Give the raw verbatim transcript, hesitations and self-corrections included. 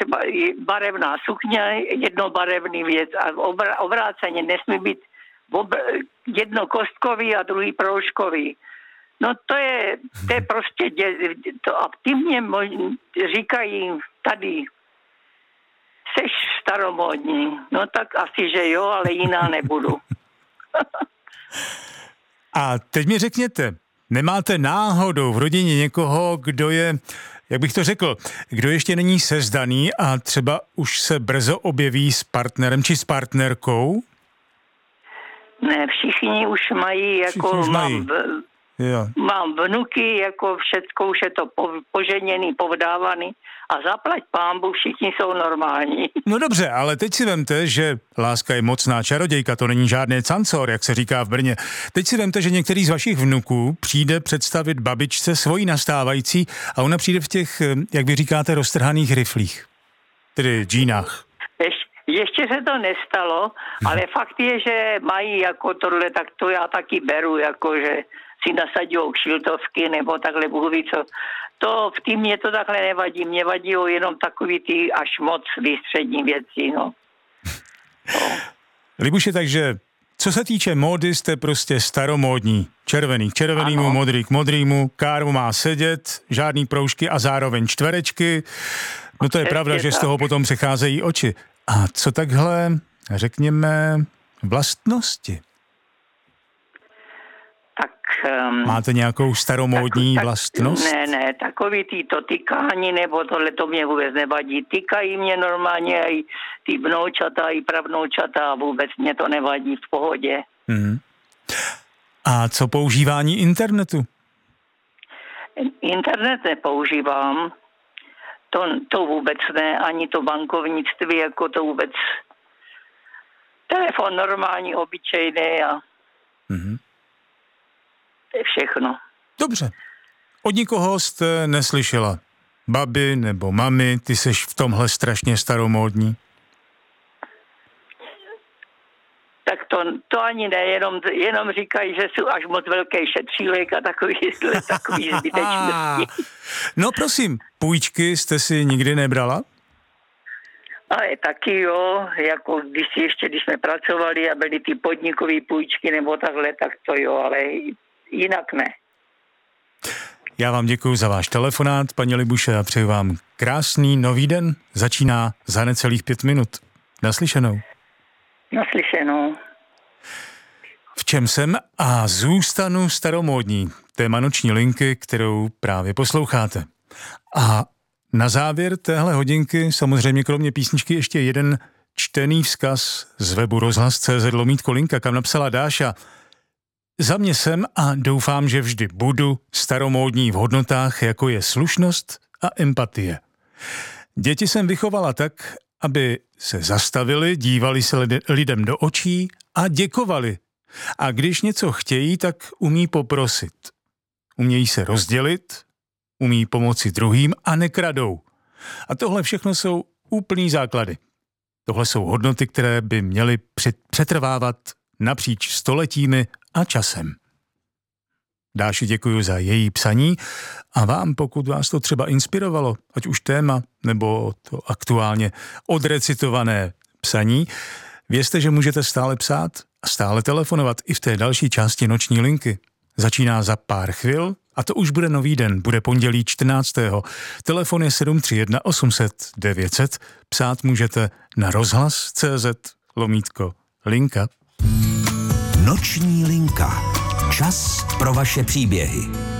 třeba barevná sukně, jednobarevný věc a obr- obráceně nesmí být obr- jednokostkový a druhý proužkový. No to je, to je prostě, dě- to, a ty mě mož- říkají tady, seš staromódní. No tak asi, že jo, ale jiná nebudu. A teď mi řekněte, nemáte náhodou v rodině někoho, kdo je, jak bych to řekl, kdo ještě není sezdaný a třeba už se brzo objeví s partnerem či s partnerkou? Ne, všichni už mají, jako Všichni už mají. mám, Jo. mám vnuky, jako všecko už je to po, poženěný, povdávaný a zaplať pánbu, všichni jsou normální. No dobře, ale teď si vemte, že láska je mocná čarodějka, to není žádný cancor, jak se říká v Brně. Teď si vemte, že některý z vašich vnuků přijde představit babičce svoji nastávající a ona přijde v těch, jak vy říkáte, roztrhaných riflích, tedy džínách. Ješ, ještě se to nestalo, ale fakt je, že mají jako tohle, tak to já taky beru, jako že si nasadijou kšiltovky nebo takhle, Bůh ví co. To v tým mě to takhle nevadí, mě vadí jenom takový ty až moc výstřední věci, no. no. Libuše, takže co se týče módy, jste prostě staromódní. Červený k červenýmu, ano. Modrý k modrýmu, kármu má sedět, žádný proužky a zároveň čtverečky. No to je Přesně pravda, tak. Že z toho potom přecházejí oči. A co takhle, řekněme, vlastnosti? Um, Máte nějakou staromódní tak, vlastnost? Ne, ne, takový ty to tykání nebo tohle to mě vůbec nevadí. Tykají mě normálně i ty vnoučata, i pravnoučata a vůbec mě to nevadí, v pohodě. Hmm. A co používání internetu? Internet nepoužívám. To, to vůbec ne, ani to bankovnictví, jako to vůbec. Telefon normální, obyčejný a hmm. to je všechno. Dobře. Od nikoho jste neslyšela? Babi nebo mami, ty seš v tomhle strašně staromódní? Tak to, to ani ne, jenom, jenom říkají, že jsou až moc velký šetřílek a takový, takový zbytečnosti. No prosím, půjčky jste si nikdy nebrala? Ale taky jo, jako když si ještě, když jsme pracovali a byly ty podnikové půjčky nebo takhle, tak to jo, ale jinak ne. Já vám děkuji za váš telefonát, paní Libuše, a přeju vám krásný nový den. Začíná za necelých pět minut. Naslyšenou. Naslyšenou. V čem jsem a zůstanu staromódní? Téma noční linky, kterou právě posloucháte. A na závěr téhle hodinky samozřejmě kromě písničky ještě jeden čtený vzkaz z webu rozhlas tečka cé zet lomítko linka, kam napsala Dáša: za mě jsem a doufám, že vždy budu staromódní v hodnotách, jako je slušnost a empatie. Děti jsem vychovala tak, aby se zastavili, dívali se lidem do očí a děkovali. A když něco chtějí, tak umí poprosit. Umějí se rozdělit, umí pomoci druhým a nekradou. A tohle všechno jsou úplný základy. Tohle jsou hodnoty, které by měly přetrvávat napříč stoletími a časem. Dáši děkuji za její psaní a vám, pokud vás to třeba inspirovalo, ať už téma nebo to aktuálně odrecitované psaní, vězte, že můžete stále psát a stále telefonovat i v té další části noční linky. Začíná za pár chvil a to už bude nový den, bude pondělí čtrnáctého Telefon je sedm tři jedna osm set devět set. Psát můžete na rozhlas tečka cé zet lomítko linka. Noční linka. Čas pro vaše příběhy.